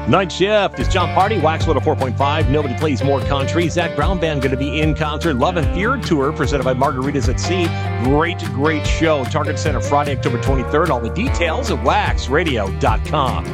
Night Shift is John Party, Wax 4.5. Nobody Plays More Country. Zach Brown Band going to be in concert. Love and Fear Tour presented by Margaritas at Sea. Great show. Target Center Friday, October 23rd. All the details at waxradio.com.